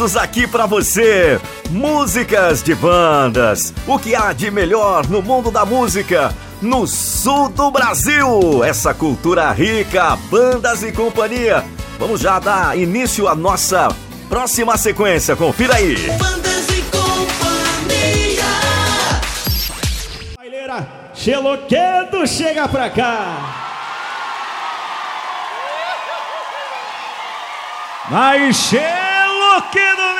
Aqui pra você, músicas de bandas, o que há de melhor no mundo da música, no sul do Brasil, essa cultura rica, bandas e companhia. Vamos já dar início à nossa próxima sequência, confira aí. Bandas e companhia. Baileira, Xeloquedo, chega pra cá. Mas Xeloquedo!